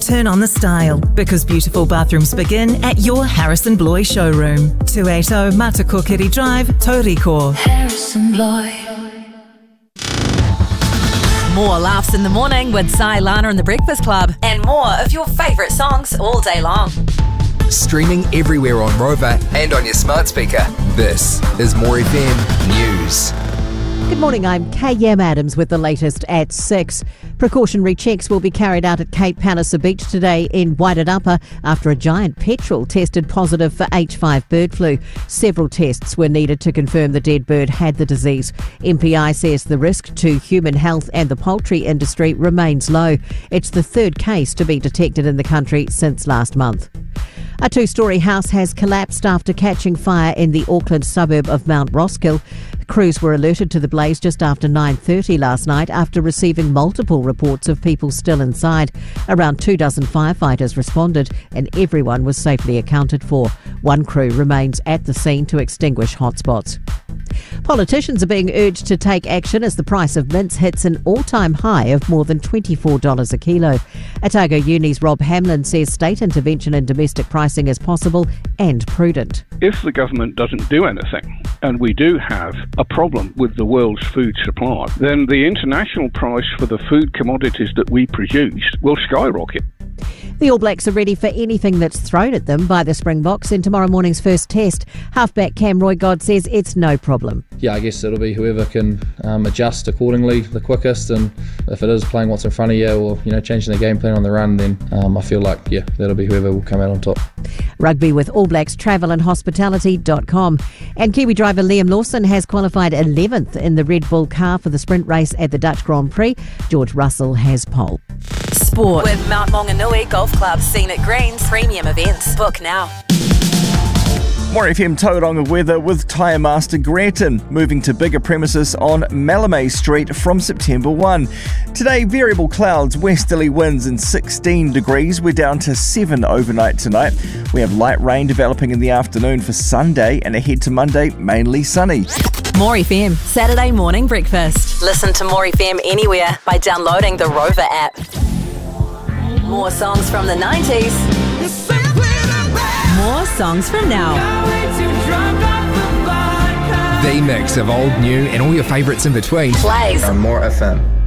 turn on the style, because beautiful bathrooms begin at your Harrison Bloy showroom. 280 Matakokiri Drive, Tauriko. Harrison Bloy. More laughs in the morning with Sai, Lana and the Breakfast Club, and more of your favourite songs all day long. Streaming everywhere on Rover and on your smart speaker. This is More FM News. Good morning, I'm K.M. Adams with the latest at 6. Precautionary checks will be carried out at Cape Palliser Beach today in Wairarapa after a giant petrel tested positive for H5 bird flu. Several tests were needed to confirm the dead bird had the disease. MPI says the risk to human health and the poultry industry remains low. It's the third case to be detected in the country since last month. A two-storey house has collapsed after catching fire in the Auckland suburb of Mount Roskill. Crews were alerted to the blaze just after 9:30 last night after receiving multiple reports of people still inside. Around 24 firefighters responded and everyone was safely accounted for. One crew remains at the scene to extinguish hotspots. Politicians are being urged to take action as the price of mince hits an all-time high of more than $24 a kilo. Otago Uni's Rob Hamlin says state intervention in domestic pricing is possible and prudent. If the government doesn't do anything, and we do have a problem with the world's food supply, then the international price for the food commodities that we produce will skyrocket. The All Blacks are ready for anything that's thrown at them by the Springboks in tomorrow morning's first test. Halfback Cam Roigod says it's no problem. Yeah, I guess it'll be whoever can adjust accordingly the quickest, and if it is playing what's in front of you or changing the game plan on the run, then I feel like that'll be whoever will come out on top. Rugby with All Blacks Travel and Hospitality.com. And Kiwi driver Liam Lawson has qualified 11th in the Red Bull car for the sprint race at the Dutch Grand Prix. George Russell has pole. Sport with Mount Maunganui Golf Club, Scenic Greens, premium events. Book now. More FM Tauranga weather with Tyre Master Gretton, moving to bigger premises on Malame Street from September 1. Today, variable clouds, westerly winds and 16 degrees. We're down to 7 overnight tonight. We have light rain developing in the afternoon for Sunday, and ahead to Monday, mainly sunny. More FM, Saturday morning breakfast. Listen to More FM anywhere by downloading the Rover app. More songs from the 90s. More songs from now. The mix of old, new and all your favourites in between. Plays on More FM.